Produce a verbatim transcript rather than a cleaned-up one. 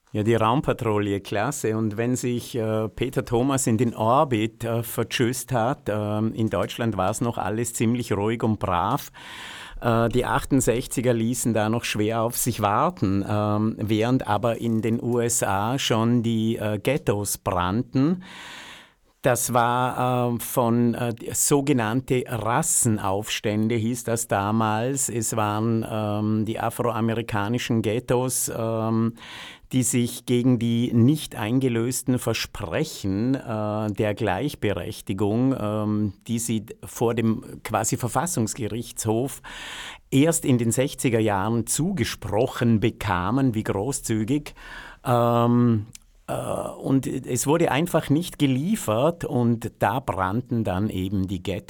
Ja, die Raumpatrouille, klasse. Und wenn sich äh, Peter Thomas in den Orbit äh, vertschüsst hat, äh, in Deutschland war es noch alles ziemlich ruhig und brav. Äh, die achtundsechziger ließen da noch schwer auf sich warten, ähm, während aber in den U S A schon die äh, Ghettos brannten. Das war äh, von äh, sogenannte Rassenaufstände, hieß das damals. Es waren ähm, die afroamerikanischen Ghettos, ähm, die sich gegen die nicht eingelösten Versprechen äh, der Gleichberechtigung, ähm, die sie vor dem quasi Verfassungsgerichtshof erst in den sechziger Jahren zugesprochen bekamen, wie großzügig. Ähm, äh, und es wurde einfach nicht geliefert und da brannten dann eben die Ghettos.